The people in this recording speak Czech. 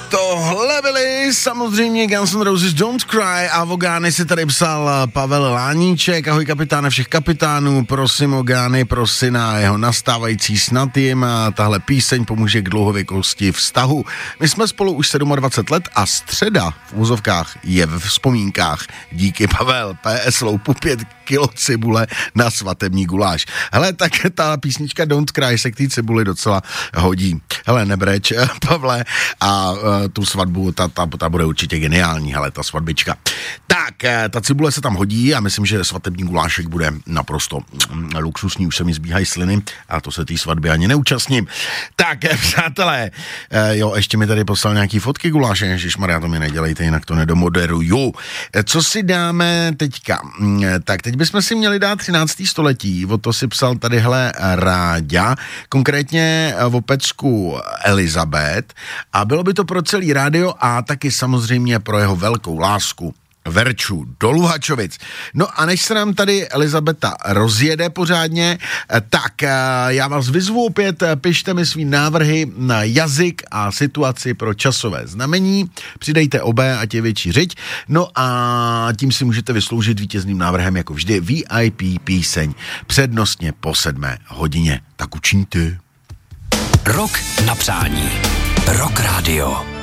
Tohle byly samozřejmě Guns N' Roses Don't Cry a Vogány si tady psal Pavel Láníček. Ahoj kapitáne všech kapitánů, prosím Vogány, pro syna jeho nastávající snad jim a tahle píseň pomůže k dlouhověkosti vztahu. My jsme spolu už 27 let a středa v úzovkách je v vzpomínkách. Díky Pavel, PS loupu 5 kilo cibule na svatební guláš. Hele, tak ta písnička Don't Cry se k té cibuli docela hodí. Hele, nebreč, Pavle, a tu svatbu, ta bude určitě geniální, hele, ta svatbička. Tak, ta cibule se tam hodí a myslím, že svatební gulášek bude naprosto luxusní, už se mi zbíhají sliny a to se té svatby ani neúčastním. Tak, přátelé, jo, ještě mi tady poslal nějaký fotky guláše, ježišmarja, to mi nedělejte, jinak to nedomoderuju. Co si dáme teďka? Tak, teď bychom si měli dát 13. století, o to si psal tadyhle Ráďa, konkrétně o pecku Elizabeth a bylo by to pro celý rádio a taky samozřejmě pro jeho velkou lásku Verču do Luhačovic. No a než se nám tady Elizabeta rozjede pořádně, tak já vás vyzvu opět, pište mi svý návrhy na jazyk a situaci pro časové znamení, přidejte obé, ať je větší řeď, no a tím si můžete vysloužit vítězným návrhem jako vždy VIP píseň, přednostně po 7 hodině. Tak učiňte. Rok na přání. Rock Radio.